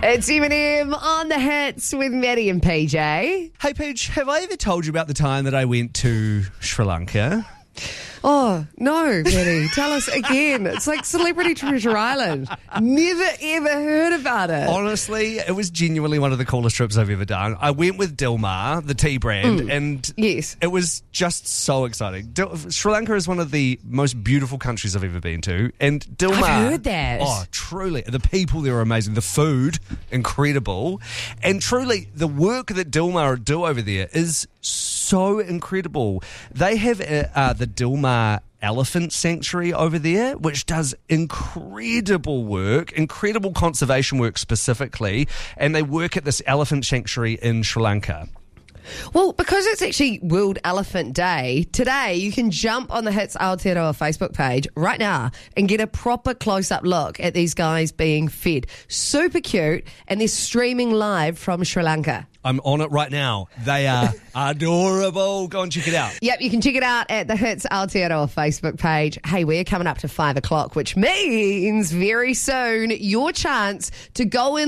It's Eminem on the hits with Maddie and PJ. Hey, Paige, have I ever told you about the time that I went to Sri Lanka? Oh, no, Maddie. Tell us again. It's like Celebrity Treasure Island. Never, ever heard about it. Honestly, it was genuinely one of the coolest trips I've ever done. I went with Dilmah, the tea brand, and Yes. it was just so exciting. Sri Lanka is one of the most beautiful countries I've ever been to, and Dilmah... I've heard that. Oh, truly. The people there are amazing. The food, incredible. And truly, the work that Dilmah do over there is so incredible. They have the Dilmah Elephant Sanctuary over there, which does incredible work, incredible conservation work specifically, and they work at this elephant sanctuary in Sri Lanka. Well, because it's actually World Elephant Day, today you can jump on the Hits Aotearoa Facebook page right now and get a proper close-up look at these guys being fed. Super cute, and they're streaming live from Sri Lanka. I'm on it right now. They are adorable. Go and check it out. Yep, you can check it out at the Hits Aotearoa Facebook page. Hey, we're coming up to 5 o'clock, which means very soon your chance to go in